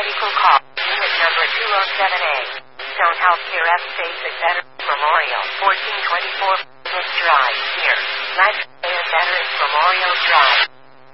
medical call. Unit number 207A. Stone Healthcare F States at Veterans Memorial, 1424 Drive, here. Last day at Veterans Memorial Drive.